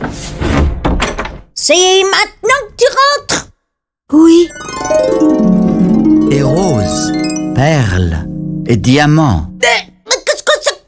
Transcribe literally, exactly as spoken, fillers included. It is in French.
C'est maintenant que tu rentres? Oui. Et rose, perle et diamant. Eh,